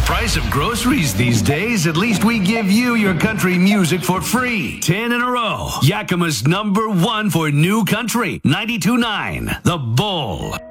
price of groceries these days, at least we give you your country music for free. 10 in a row. Yakima's #1 for new country. 92.9 The Bull.